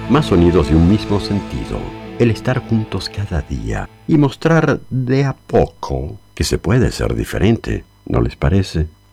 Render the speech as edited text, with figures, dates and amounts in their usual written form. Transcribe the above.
más sonidos de un mismo sentido, el estar juntos cada día y mostrar de a poco que se puede ser diferente, ¿no les parece?